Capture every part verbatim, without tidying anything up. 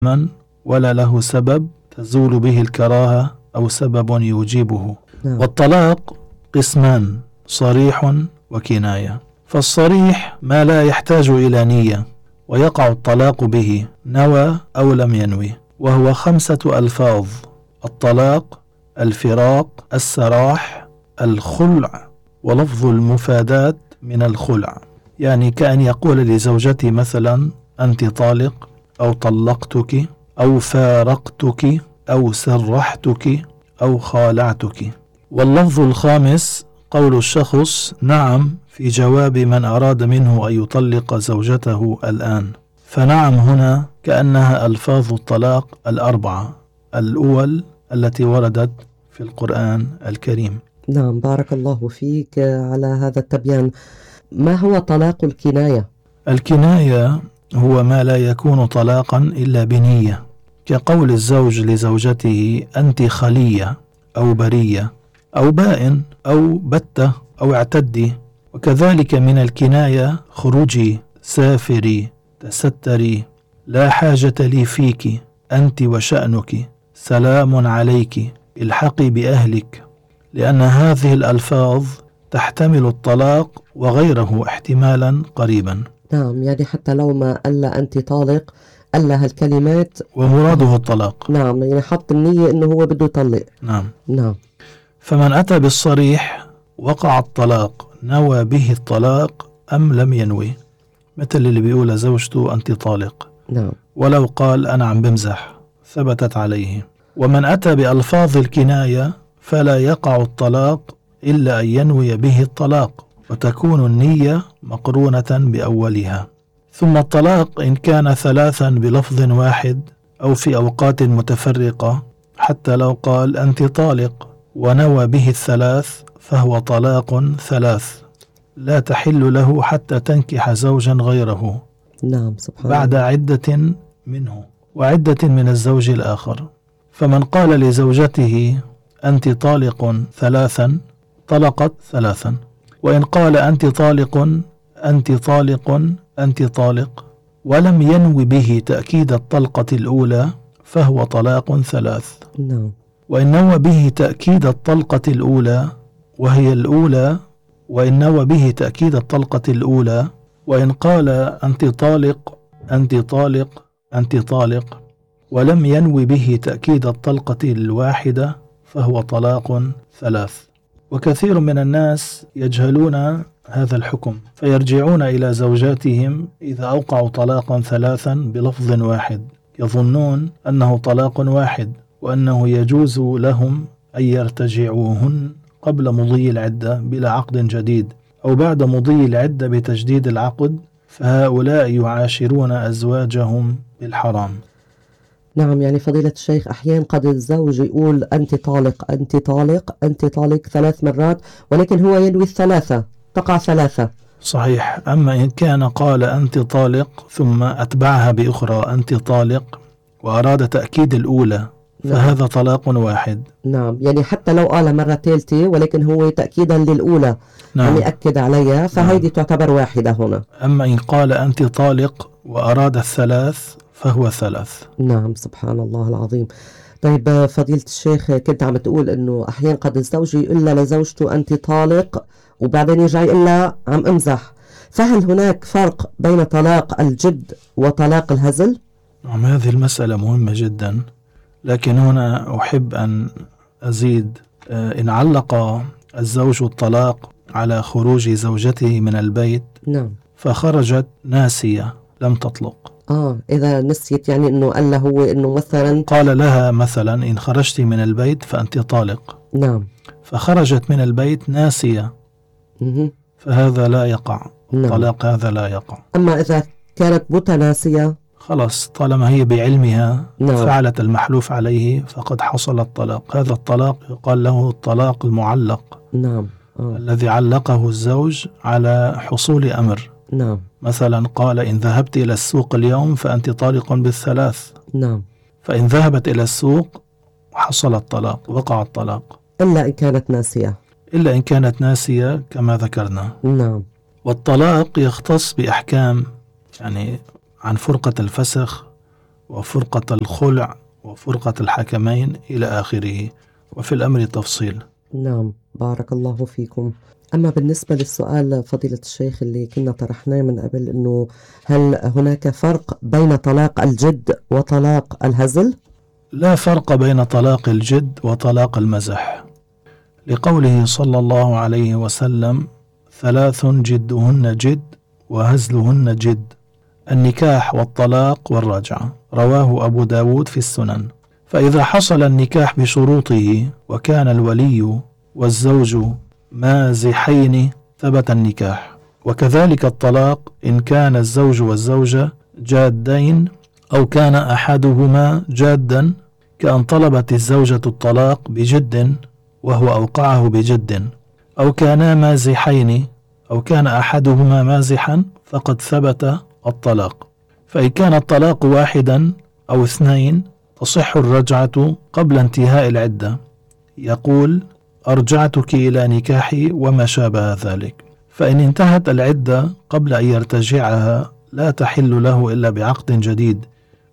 من ولا له سبب تزول به الكراهة أو سبب يوجبه. نعم. والطلاق قسمان: صريح وكناية. فالصريح ما لا يحتاج إلى نية ويقع الطلاق به نوى أو لم ينوي، وهو خمسة ألفاظ: الطلاق، الفراق، السراح، الخلع، ولفظ المفادات من الخلع. يعني كأن يقول لزوجتي مثلا: أنت طالق، أو طلقتك، أو فارقتك، أو سرحتك، أو خالعتك. واللفظ الخامس قول الشخص نعم في جواب من أراد منه أن يطلق زوجته الآن. فنعم هنا كأنها ألفاظ الطلاق الأربعة الأول التي وردت في القرآن الكريم. نعم، بارك الله فيك على هذا التبيان. ما هو طلاق الكناية؟ الكناية هو ما لا يكون طلاقا إلا بنية، كقول الزوج لزوجته أنت خلية، أو برية، أو بائن، أو بتة، أو اعتدي. وكذلك من الكناية خروجي، سافري، تستري، لا حاجة لي فيك، أنت وشأنك، سلام عليك، الحقي بأهلك. لأن هذه الألفاظ تحتمل الطلاق وغيره احتمالا قريبا. نعم، يعني حتى لو ما قال أنت طالق قال هالكلمات ومراده الطلاق. نعم، يعني حط النية إنه هو بده يطلق. نعم. نعم. فمن أتى بالصريح وقع الطلاق نوى به الطلاق أم لم ينوي، مثل اللي بيقول زوجته أنت طالق. نعم. ولو قال أنا عم بمزح ثبتت عليه. ومن أتى بألفاظ الكناية فلا يقع الطلاق إلا أن ينوي به الطلاق، وتكون النية مقرونة بأولها. ثم الطلاق إن كان ثلاثا بلفظ واحد أو في أوقات متفرقة، حتى لو قال أنت طالق ونوى به الثلاث فهو طلاق ثلاث، لا تحل له حتى تنكح زوجا غيره. نعم، سبحان بعد الله. عدة منه وعدة من الزوج الآخر. فمن قال لزوجته أنت طالق ثلاثا طلقت ثلاثا، وإن قال أنت طالق أنت طالق أنت طالق ولم ينوي به تأكيد الطلقة الأولى فهو طلاق ثلاث. نعم. وإن نوى به تأكيد الطلقة الأولى وهي الأولى وإن نوى به تأكيد الطلقة الأولى وإن قال أنت طالق أنت طالق أنت طالق ولم ينوي به تأكيد الطلقة الواحدة فهو طلاق ثلاث. وكثير من الناس يجهلون هذا الحكم فيرجعون إلى زوجاتهم إذا أوقعوا طلاقا ثلاثا بلفظ واحد، يظنون أنه طلاق واحد وأنه يجوز لهم أن يرتجعوهن قبل مضي العدة بلا عقد جديد أو بعد مضي العدة بتجديد العقد، فهؤلاء يعاشرون أزواجهم بالحرام. نعم، يعني فضيلة الشيخ أحيانا قد الزوج يقول أنت طالق أنت طالق أنت طالق ثلاث مرات، ولكن هو ينوي الثلاثة، تقع ثلاثة. صحيح. أما إن كان قال أنت طالق ثم أتبعها بأخرى أنت طالق وأراد تأكيد الأولى فهذا نعم. طلاق واحد. نعم، يعني حتى لو قال مرة ثالثة ولكن هو تأكيدا للأولى نعم. يعني يأكد عليها فهذه نعم. تعتبر واحدة هنا. أما إن قال أنت طالق وأراد الثلاث فهو ثلاث. نعم، سبحان الله العظيم. طيب فضيلة الشيخ، كنت عم تقول أنه أحيانا قد الزوج يقول لزوجته أنت طالق وبعدين يرجع يقول لها عم أمزح، فهل هناك فرق بين طلاق الجد وطلاق الهزل؟ نعم، هذه المسألة مهمة جدا، لكن هنا أحب أن أزيد. إن علق الزوج الطلاق على خروج زوجته من البيت نعم. فخرجت ناسية لم تطلق. آه إذا نسيت، يعني إنه قال له هو إنه مثلا قال لها مثلا إن خرجت من البيت فأنت طالق. نعم. فخرجت من البيت ناسية مه. فهذا لا يقع. نعم. طلاق هذا لا يقع. أما إذا كانت متناسية خلاص طالما هي بعلمها نعم. فعلت المحلوف عليه فقد حصل الطلاق. هذا الطلاق يقال له الطلاق المعلق. نعم. آه. الذي علقه الزوج على حصول أمر. نعم. مثلا قال إن ذهبت إلى السوق اليوم فأنت طالق بالثلاث. نعم. فإن ذهبت إلى السوق حصل الطلاق، وقع الطلاق، إلا إن كانت ناسية إلا إن كانت ناسية كما ذكرنا. نعم. والطلاق يختص بأحكام يعني عن فرقة الفسخ وفرقة الخلع وفرقة الحكمين إلى آخره، وفي الأمر تفصيل. نعم، بارك الله فيكم. أما بالنسبة للسؤال فضيلة الشيخ اللي كنا طرحناه من قبل، أنه هل هناك فرق بين طلاق الجد وطلاق الهزل؟ لا فرق بين طلاق الجد وطلاق المزح، لقوله صلى الله عليه وسلم: ثلاث جدهن جد وهزلهن جد، النكاح والطلاق والرجعة، رواه أبو داود في السنن. فإذا حصل النكاح بشروطه وكان الولي والزوج مازحين ثبت النكاح، وكذلك الطلاق إن كان الزوج والزوجة جادين أو كان أحدهما جادا، كأن طلبت الزوجة الطلاق بجد وهو أوقعه بجد، أو كانا مازحين أو كان أحدهما مازحا، فقد ثبت الطلاق. فإن كان الطلاق واحدا أو اثنين تصح الرجعة قبل انتهاء العدة، يقول: أرجعتك إلى نكاحي وما شابه ذلك. فإن انتهت العدة قبل أن يرتجعها لا تحل له إلا بعقد جديد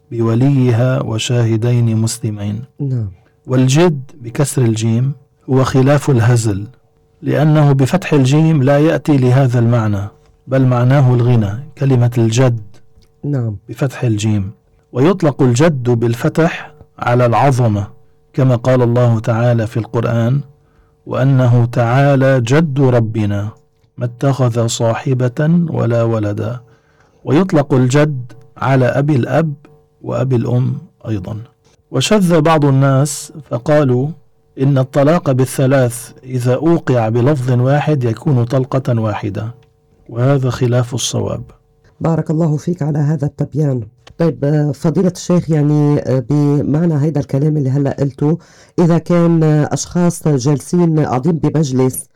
بوليها وشاهدين مسلمين. نعم. والجد بكسر الجيم هو خلاف الهزل، لأنه بفتح الجيم لا يأتي لهذا المعنى، بل معناه الغنى، كلمة الجد نعم بفتح الجيم. ويطلق الجد بالفتح على العظمة، كما قال الله تعالى في القرآن: وأنه تعالى جد ربنا ما اتخذ صاحبة ولا ولدا. ويطلق الجد على أبي الأب وأبي الأم أيضا. وشذ بعض الناس فقالوا إن الطلاق بالثلاث إذا أوقع بلفظ واحد يكون طلقة واحدة، وهذا خلاف الصواب. بارك الله فيك على هذا التبيان. طيب فضيلة الشيخ، يعني بمعنى هذا الكلام اللي هلأ قلته، إذا كان أشخاص جالسين قاعدين بمجلس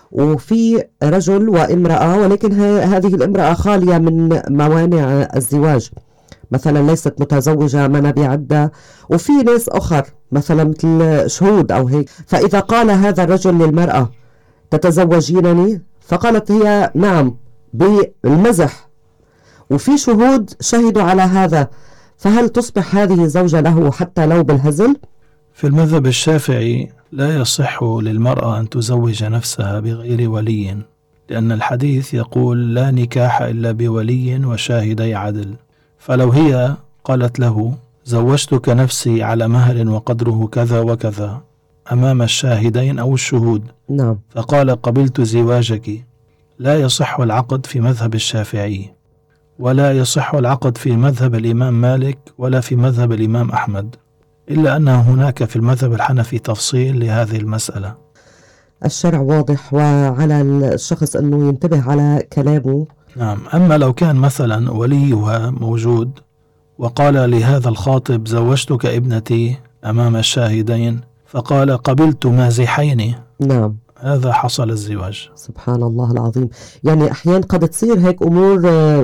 وفي رجل وامرأة، ولكن هذه الامرأة خالية من موانع الزواج، مثلا ليست متزوجة ما بعدة، وفي ناس أخر مثلا مثل شهود أو هيك، فإذا قال هذا الرجل للمرأة: تتزوجينني؟ فقالت هي نعم بالمزح، وفي شهود شهدوا على هذا، فهل تصبح هذه زوجة له حتى لو بالهزل؟ في المذهب الشافعي لا يصح للمرأة أن تزوج نفسها بغير ولي، لأن الحديث يقول: لا نكاح إلا بولي وشاهدي عدل. فلو هي قالت له: زوجتك نفسي على مهر وقدره كذا وكذا، أمام الشاهدين أو الشهود، نعم، فقال: قبلت زواجك، لا يصح العقد في مذهب الشافعي، ولا يصح العقد في مذهب الإمام مالك ولا في مذهب الإمام أحمد، إلا أن هناك في المذهب الحنفي تفصيل لهذه المسألة. الشرع واضح، وعلى الشخص أنه ينتبه على كلامه. نعم. أما لو كان مثلا وليها موجود وقال لهذا الخاطب: زوجتك ابنتي أمام الشاهدين، فقال: قبلت مازحين، نعم، هذا حصل الزواج. سبحان الله العظيم. يعني أحيانا قد تصير هيك أمور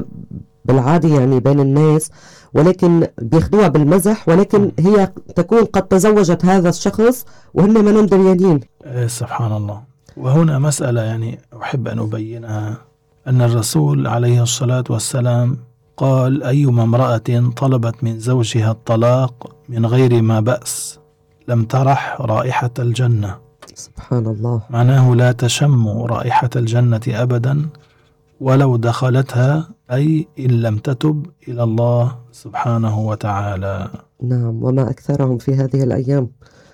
بالعادة يعني بين الناس، ولكن بياخدوها بالمزح، ولكن هي تكون قد تزوجت هذا الشخص وهن منهم دريانين. إيه سبحان الله. وهنا مسألة يعني أحب أن أبينها، أن الرسول عليه الصلاة والسلام قال: أيما امرأة طلبت من زوجها الطلاق من غير ما بأس لم ترح رائحة الجنة. سبحان الله. معناه لا تشم رائحة الجنة أبدا ولو دخلتها، أي إن لم تتب إلى الله سبحانه وتعالى. نعم، وما أكثرهم في هذه الأيام.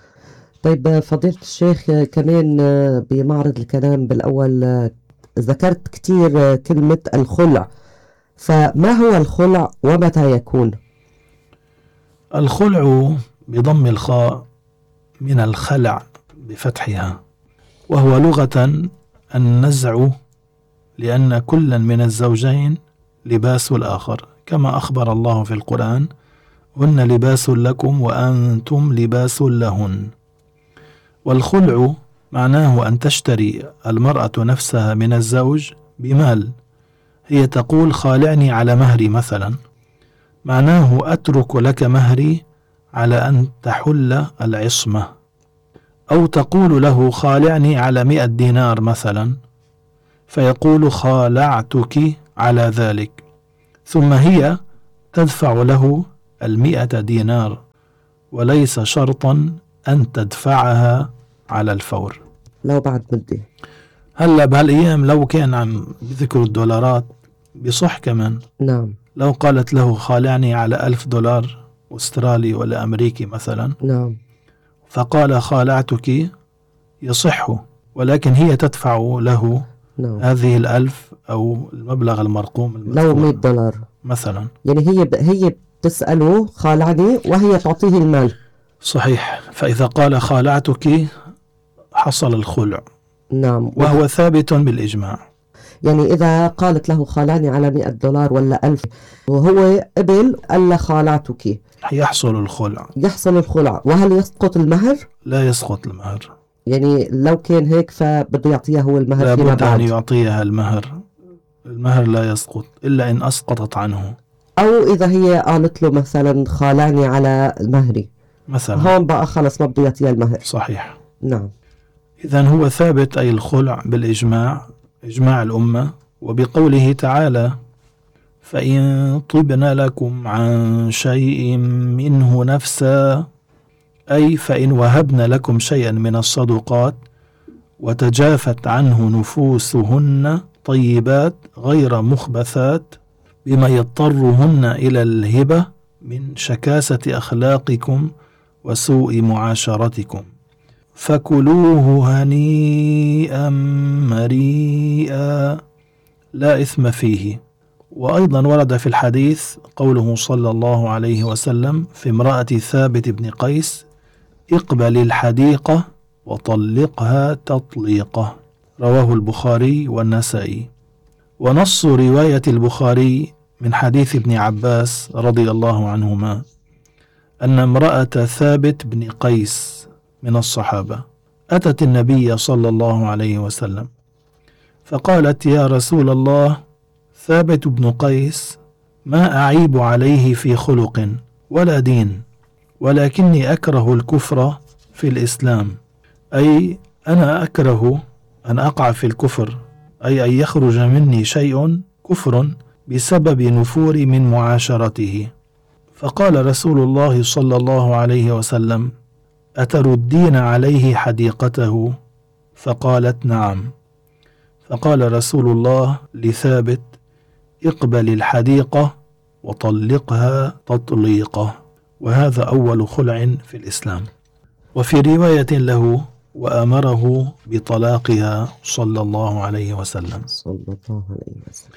طيب فضيلة الشيخ، كمان بمعرض الكلام بالأول ذكرت كتير كلمة الخلع، فما هو الخلع ومتى يكون؟ الخلع بضم الخاء من الخلع بفتحها، وهو لغة النزع، لأن كلا من الزوجين لباس الآخر، كما أخبر الله في القرآن: هن لباس لكم وأنتم لباس لهن. والخلع معناه أن تشتري المرأة نفسها من الزوج بمال، هي تقول: خالعني على مهري مثلا، معناه أترك لك مهري على أن تحل العصمة. أو تقول له: خالعني على مئة دينار مثلا، فيقول: خالعتك على ذلك، ثم هي تدفع له المئة دينار، وليس شرطا أن تدفعها على الفور. لو بعد مدة. هلا بهالأيام لو كان عم بذكر الدولارات بصح كمان. نعم. لو قالت له خالعني على ألف دولار أسترالي ولا أمريكي مثلا، نعم، فقال خالعتك يصح، ولكن هي تدفع له نعم. هذه الألف أو المبلغ المرقوم لو مئة دولار مثلا. يعني هي ب... هي بتسأله خالعني وهي تعطيه المال. صحيح. فإذا قال خالعتك حصل الخلع. نعم. وهو ثابت بالإجماع. يعني إذا قالت له خالعني على مئة دولار ولا ألف وهو قبل ألا خالعتك يحصل الخلع. يحصل الخلع. وهل يسقط المهر؟ لا يسقط المهر. يعني لو كان هيك فبده يعطيها هو المهر لا فيما بد بعد. أن يعطيها المهر. المهر لا يسقط إلا إن أسقطت عنه، أو إذا هي قالت له مثلا خالعني على مهري مثلا، هون بقى خلص ما بده يعطيها المهر. صحيح. نعم. إذن هو ثابت أي الخلع بالإجماع، إجماع الأمة. وبقوله تعالى فإن طبن لكم عن شيء منه نفسا، أي فإن وهبن لكم شيئا من الصدقات وتجافت عنه نفوسهن طيبات غير مخبثات بما يضطرهن إلى الهبة من شكاسة أخلاقكم وسوء معاشرتكم، فكلوه هنيئا مريئا لا إثم فيه. وأيضا ورد في الحديث قوله صلى الله عليه وسلم في امرأة ثابت بن قيس اقبل الحديقة وطلقها تطليقة، رواه البخاري والنسائي. ونص رواية البخاري من حديث ابن عباس رضي الله عنهما أن امرأة ثابت بن قيس من الصحابة أتت النبي صلى الله عليه وسلم فقالت يا رسول الله، ثابت بن قيس ما أعيب عليه في خلق ولا دين، ولكني أكره الكفر في الإسلام، أي أنا أكره أن أقع في الكفر، أي أن يخرج مني شيء كفر بسبب نفوري من معاشرته. فقال رسول الله صلى الله عليه وسلم أتردين عليه حديقته؟ فقالت نعم. فقال رسول الله لثابت اقبل الحديقة وطلقها تطليقة، وهذا أول خلع في الإسلام. وفي رواية له وأمره بطلاقها صلى الله عليه وسلم. صلى الله عليه وسلم.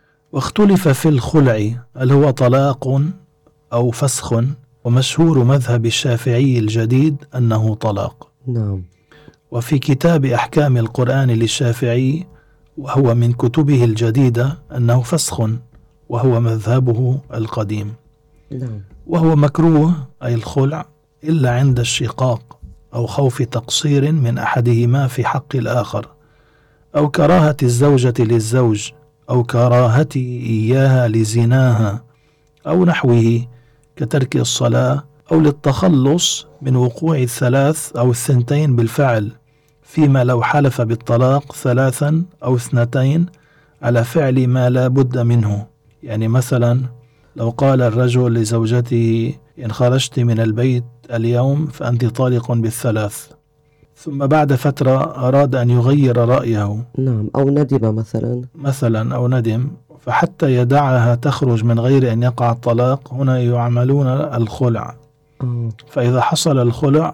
واختلف في الخلع هل هو طلاق أو فسخ، ومشهور مذهب الشافعي الجديد أنه طلاق. نعم. وفي كتاب أحكام القرآن للشافعي وهو من كتبه الجديدة أنه فسخ، وهو مذهبه القديم. نعم. وهو مكروه أي الخلع إلا عند الشقاق أو خوف تقصير من أحدهما في حق الآخر، أو كراهة الزوجة للزوج، أو كراهته إياها لزناها، أو نحوه كترك الصلاة، أو للتخلص من وقوع الثلاث أو الثنتين بالفعل، فيما لو حلف بالطلاق ثلاثا أو اثنتين على فعل ما لا بد منه. يعني مثلا لو قال الرجل لزوجته إن خرجت من البيت اليوم فأنت طالق بالثلاث، ثم بعد فترة أراد أن يغير رأيه، نعم، أو ندم مثلا مثلا أو ندم، فحتى يدعها تخرج من غير أن يقع الطلاق، هنا يعملون الخلع. آه. فإذا حصل الخلع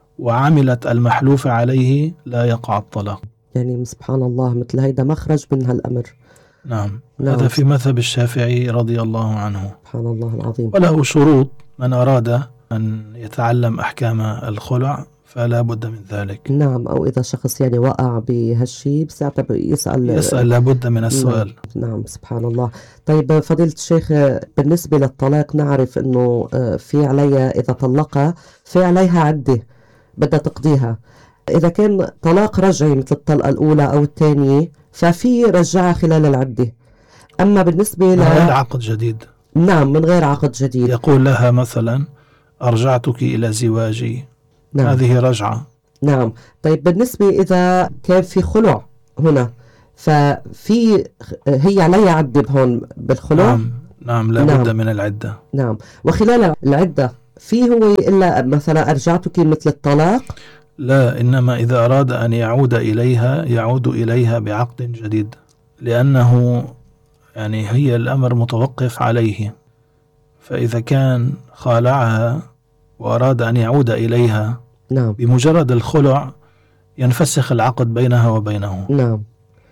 وعملت المحلوف عليه لا يقع الطلاق. يعني سبحان الله مثل هيدا مخرج من هالأمر. نعم. نعم. هذا في مذهب الشافعي رضي الله عنه. سبحان الله العظيم. وله شروط، من أراد أن يتعلم أحكام الخلع فلا بد من ذلك. نعم. أو إذا شخص يعني وقع بهالشي بساعتها يسأل يسأل لابد من السؤال. نعم. نعم. سبحان الله. طيب فضيلة الشيخ، بالنسبة للطلاق نعرف أنه في عليها إذا طلقها في عليها عدة بدها تقضيها. إذا كان طلاق رجعي مثل الطلقة الأولى أو الثانية ففي رجعها خلال العدة. أما بالنسبة من ل غير عقد جديد. نعم، من غير عقد جديد. يقول لها مثلا أرجعتك إلى زواجي. نعم. هذه رجعة. نعم. طيب بالنسبة إذا كان في خلع هنا ففي هي عليها عدة هون بالخلع. نعم. نعم لا بد نعم. من العدة. نعم. وخلال العدة في هو إلا مثلا أرجعتك مثل الطلاق؟ لا، إنما إذا أراد أن يعود إليها يعود إليها بعقد جديد، لأنه يعني هي الأمر متوقف عليه. فإذا كان خالعها وأراد أن يعود إليها، نعم. بمجرد الخلع ينفسخ العقد بينها وبينه. نعم.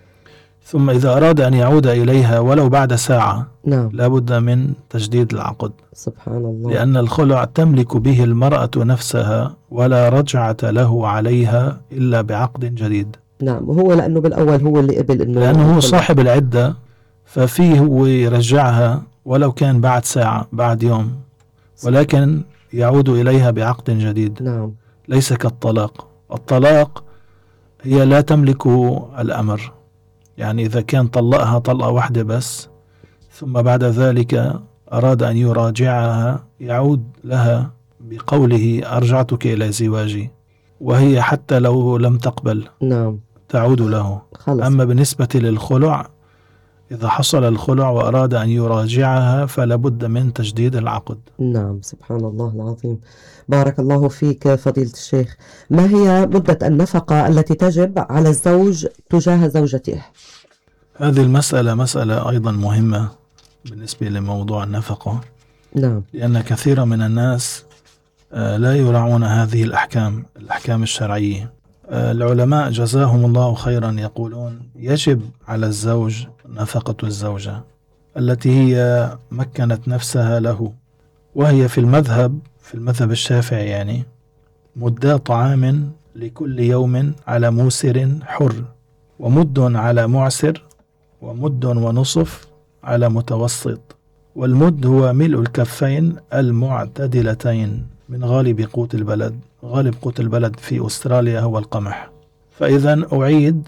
ثم إذا أراد أن يعود إليها ولو بعد ساعة، نعم. لا بد من تجديد العقد، سبحان الله. لأن الخلع تملك به المرأة نفسها ولا رجعة له عليها إلا بعقد جديد. نعم. وهو لأنه بالأول هو اللي قبل إنه لأنه هو صاحب العدة، ففيه هو يرجعها ولو كان بعد ساعة بعد يوم، ولكن يعود إليها بعقد جديد. نعم. ليس كالطلاق. الطلاق هي لا تملك الأمر، يعني إذا كان طلقها طلقة واحدة بس ثم بعد ذلك أراد أن يراجعها يعود لها بقوله أرجعتك إلى زواجي، وهي حتى لو لم تقبل نعم تعود له. خلص. أما بالنسبة للخلع، إذا حصل الخلع وأراد أن يراجعها فلا بد من تجديد العقد. نعم. سبحان الله العظيم. بارك الله فيك فضيلة الشيخ. ما هي مدة النفقة التي تجب على الزوج تجاه زوجته؟ هذه المسألة مسألة أيضا مهمة بالنسبة لموضوع النفقة. نعم. لأن كثير من الناس لا يراعون هذه الأحكام الأحكام الشرعية. العلماء جزاهم الله خيرا يقولون يجب على الزوج نفقة الزوجة التي هي مكنت نفسها له، وهي في المذهب في المذهب الشافعي يعني مدة طعام لكل يوم على موسر حر، ومد على معسر، ومد ونصف على متوسط، والمد هو ملء الكفين المعتدلتين من غالب قوت البلد. غالب قوت البلد في أستراليا هو القمح. فإذا أعيد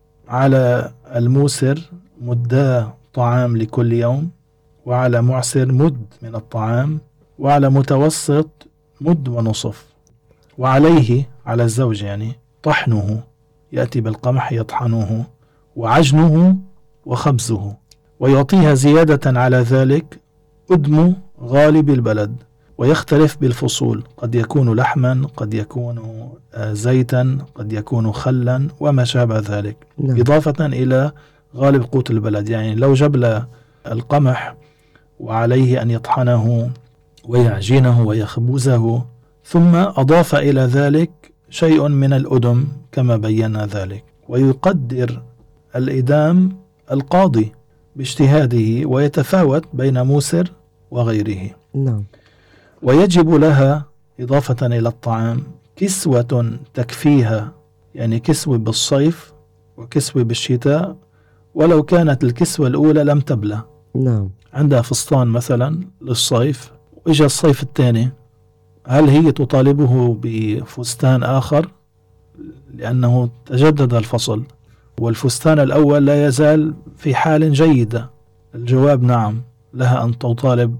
على الموسر مدا طعام لكل يوم، وعلى معسر مد من الطعام، وعلى متوسط مد ونصف، وعليه على الزوج يعني طحنه، يأتي بالقمح يطحنه وعجنه وخبزه، ويعطيها زيادة على ذلك أدم غالب البلد، ويختلف بالفصول، قد يكون لحما، قد يكون زيتا، قد يكون خلا وما شابه ذلك. نعم. إضافة إلى غالب قوت البلد، يعني لو جبل القمح وعليه أن يطحنه ويعجنه ويخبزه، ثم أضاف إلى ذلك شيء من الأدم كما بينا ذلك، ويقدر الإدام القاضي باجتهاده ويتفاوت بين موسر وغيره. نعم. ويجب لها إضافة إلى الطعام كسوة تكفيها، يعني كسوة بالصيف وكسوة بالشتاء، ولو كانت الكسوة الأولى لم تبلى. نعم. عندها فستان مثلا للصيف وإجا الصيف الثاني، هل هي تطالبه بفستان آخر لأنه تجدد الفصل والفستان الأول لا يزال في حال جيدة؟ الجواب نعم، لها أن تطالب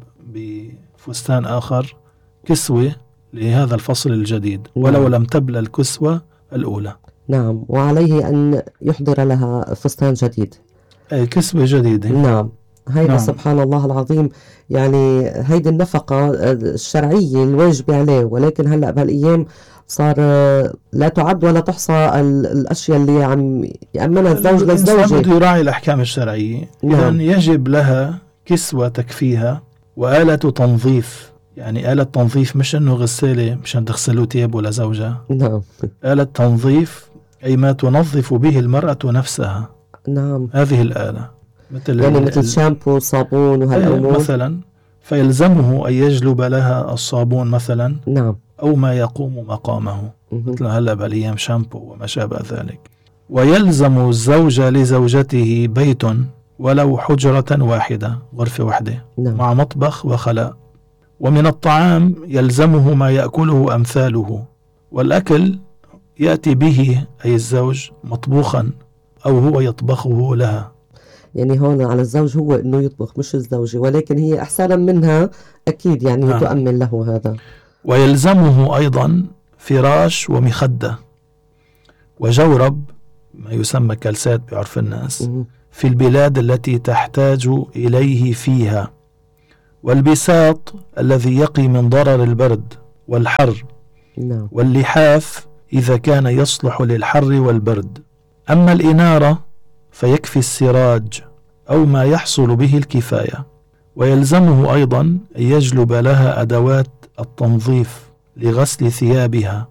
بفستان آخر كسوة لهذا الفصل الجديد ولو لم تبلى الكسوة الأولى. نعم. وعليه أن يحضر لها فستان جديد، أي كسوة جديدة. نعم. هيدا نعم. سبحان الله العظيم. يعني هيدي النفقة الشرعية الواجبة عليه، ولكن هلأ بهالأيام صار لا تعد ولا تحصى الأشياء اللي عم يأمنها الزوج للزوجة. بده يراعي الأحكام الشرعية. نعم. إذن يجب لها كسوة تكفيها، وآلة تنظيف، يعني آلة تنظيف مش إنه غسالة مشان تغسلوا تياب ولا زوجها. نعم. آلة تنظيف أي ما تنظف به المرأة نفسها. نعم. هذه الآلة مثل يعني مثل شامبو صابون وهالأمور مثلا، فيلزمه أن يجلب لها الصابون مثلا. نعم. أو ما يقوم مقامه مثل هلا بالأيام شامبو وما شابه ذلك. ويلزم الزوج لزوجته بيت ولو حجرة واحدة، غرفة واحدة. نعم. مع مطبخ وخلاء. ومن الطعام يلزمه ما يأكله أمثاله، والأكل يأتي به أي الزوج مطبوخا أو هو يطبخه لها. يعني هون على الزوج هو إنه يطبخ مش الزوجة، ولكن هي أحسن منها أكيد، يعني نعم. تؤمن له هذا. ويلزمه أيضا فراش ومخدة وجورب، ما يسمى كالسات بعرف الناس، مم. في البلاد التي تحتاج إليه فيها، والبساط الذي يقي من ضرر البرد والحر، نعم. واللحاف إذا كان يصلح للحر والبرد. أما الإنارة فيكفي السراج أو ما يحصل به الكفاية، ويلزمه أيضا أن يجلب لها أدوات التنظيف لغسل ثيابها،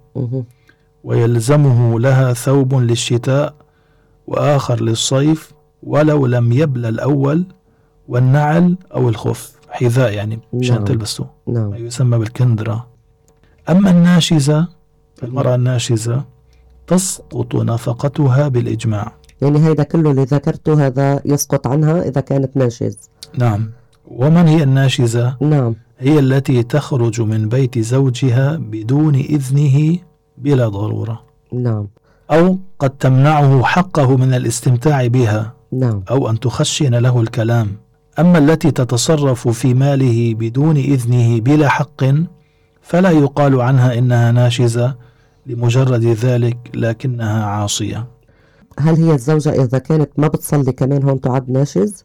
ويلزمه لها ثوب للشتاء وآخر للصيف ولو لم يبلى الأول، والنعل أو الخف، حذاء يعني مشان نعم. تلبسه، نعم. ما يسمى بالكندرة. أما الناشزة، المرأة الناشزة تسقط نفقتها بالإجماع. يعني هيدا كله اللي ذكرته هذا يسقط عنها إذا كانت ناشز. نعم. ومن هي الناشزة؟ نعم. هي التي تخرج من بيت زوجها بدون إذنه بلا ضرورة. نعم. أو قد تمنعه حقه من الاستمتاع بها. نعم. أو أن تخشن له الكلام. أما التي تتصرف في ماله بدون إذنه بلا حق فلا يقال عنها إنها ناشزة لمجرد ذلك، لكنها عاصية. هل هي الزوجة إذا كانت ما بتصلي كمان هون تعد ناشز؟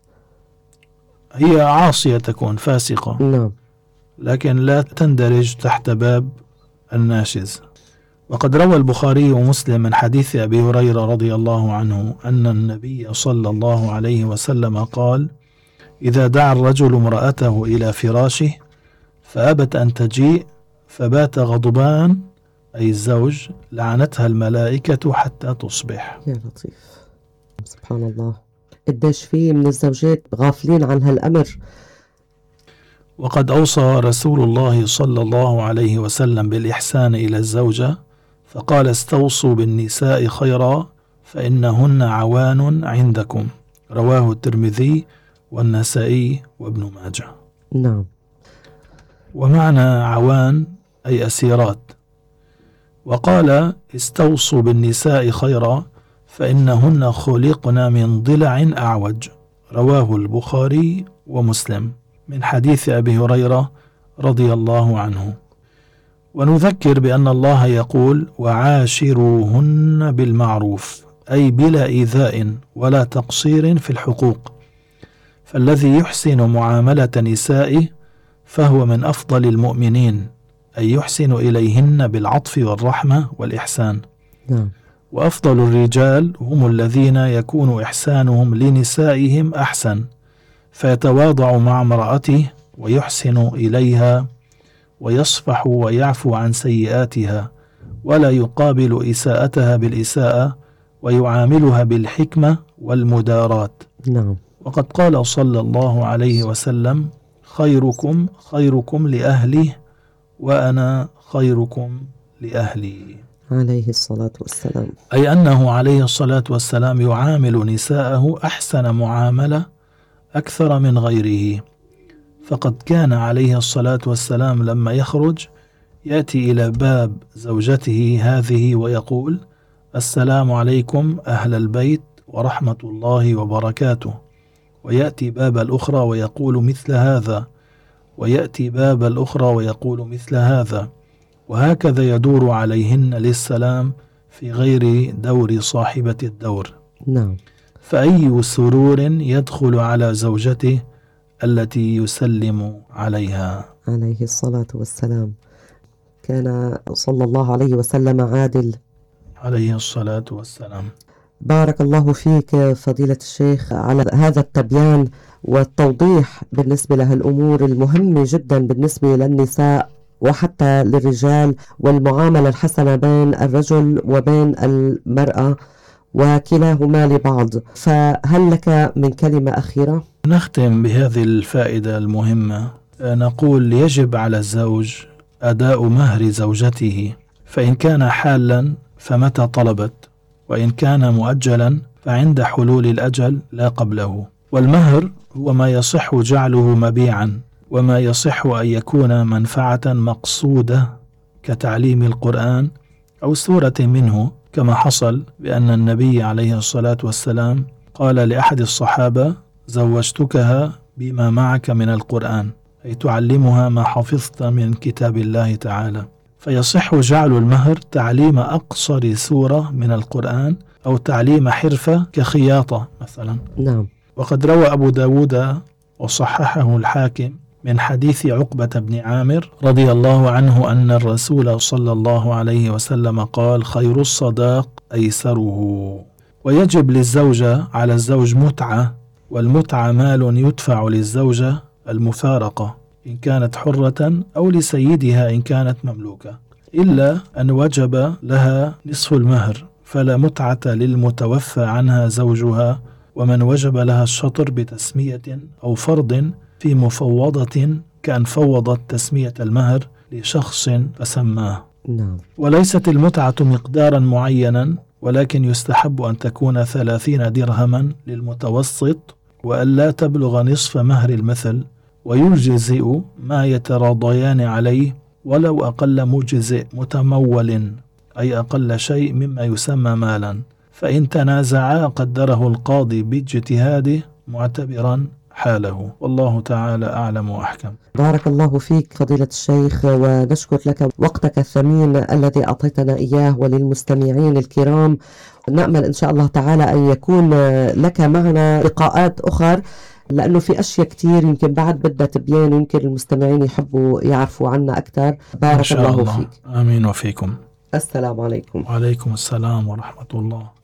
هي عاصية، تكون فاسقة. نعم. لكن لا تندرج تحت باب الناشز. وقد روى البخاري ومسلم من حديث أبي هريرة رضي الله عنه أن النبي صلى الله عليه وسلم قال: إذا دعا الرجل امرأته إلى فراشه فأبت أن تجيء فبات غضبان، أي الزوج، لعنتها الملائكة حتى تصبح. يا لطيف، سبحان الله، قديش في من الزوجات غافلين عن هالأمر. وقد أوصى رسول الله صلى الله عليه وسلم بالإحسان إلى الزوجة، فقال: استوصوا بالنساء خيرا فإنهن عوان عندكم. رواه الترمذي والنسائي وابن ماجه. نعم. ومعنى عوان أي أسيرات. وقال: استوصوا بالنساء خيرا فإنهن خلقن من ضلع أعوج. رواه البخاري ومسلم من حديث أبي هريرة رضي الله عنه. ونذكر بأن الله يقول: وعاشروهن بالمعروف، أي بلا إيذاء ولا تقصير في الحقوق. فالذي يحسن معاملة نسائه فهو من أفضل المؤمنين، أي يحسن إليهن بالعطف والرحمة والإحسان. نعم. وأفضل الرجال هم الذين يكون إحسانهم لنسائهم أحسن، فيتواضع مع امرأته ويحسن إليها ويصفح ويعفو عن سيئاتها، ولا يقابل إساءتها بالإساءة، ويعاملها بالحكمة والمداراة. نعم. وقد قال صلى الله عليه وسلم: خيركم خيركم لأهله وأنا خيركم لأهلي، عليه الصلاة والسلام. أي أنه عليه الصلاة والسلام يعامل نساءه أحسن معاملة أكثر من غيره. فقد كان عليه الصلاة والسلام لما يخرج يأتي إلى باب زوجته هذه ويقول: السلام عليكم أهل البيت ورحمة الله وبركاته. ويأتي باب الأخرى ويقول مثل هذا، ويأتي باب الأخرى ويقول مثل هذا، وهكذا يدور عليهن للسلام في غير دور صاحبة الدور. نعم. فأي سرور يدخل على زوجته التي يسلم عليها عليه الصلاة والسلام. كان صلى الله عليه وسلم عادل عليه الصلاة والسلام. بارك الله فيك فضيلة الشيخ على هذا التبيان والتوضيح بالنسبة لهالأمور المهمة جدا بالنسبة للنساء وحتى للرجال، والمعاملة الحسنة بين الرجل وبين المرأة وكلاهما لبعض. فهل لك من كلمة أخيرة؟ نختم بهذه الفائدة المهمة. نقول: يجب على الزوج أداء مهر زوجته، فإن كان حالا فمتى طلبت، وإن كان مؤجلا فعند حلول الأجل لا قبله. والمهر هو ما يصح جعله مبيعا، وما يصح أن يكون منفعة مقصودة كتعليم القرآن أو سورة منه، كما حصل بأن النبي عليه الصلاة والسلام قال لأحد الصحابة: زوجتكها بما معك من القرآن، أي تعلمها ما حفظت من كتاب الله تعالى. فيصح جعل المهر تعليم أقصر سورة من القرآن، أو تعليم حرفة كخياطة مثلا. نعم. وقد روى أبو داود وصححه الحاكم من حديث عقبة بن عامر رضي الله عنه أن الرسول صلى الله عليه وسلم قال: خير الصداق أيسره. ويجب للزوجة على الزوج متعة، والمتعة مال يدفع للزوجة المفارقة إن كانت حرة أو لسيدها إن كانت مملوكة، إلا أن وجب لها نصف المهر، فلا متعة للمتوفى عنها زوجها، ومن وجب لها الشطر بتسمية أو فرض في مفوضة كأن فوضت تسمية المهر لشخص فسماه. نعم. وليست المتعة مقدارا معينا، ولكن يستحب أن تكون ثلاثين درهما للمتوسط، وأن لا تبلغ نصف مهر المثل، ويجزئ ما يتراضيان عليه ولو أقل مجزئ متمول، أي أقل شيء مما يسمى مالا، فإن تنازعا قدره القاضي باجتهاده معتبرا حاله، والله تعالى أعلم وأحكم. بارك الله فيك فضيلة الشيخ، ونشكر لك وقتك الثمين الذي أعطيتنا إياه وللمستمعين الكرام. نأمل إن شاء الله تعالى أن يكون لك معنا لقاءات أخرى، لأنه في أشياء كتير يمكن بعد بدها تبين، ويمكن المستمعين يحبوا يعرفوا عنا أكثر. بارك الله, الله فيك. آمين وفيكم. السلام عليكم. وعليكم السلام ورحمة الله.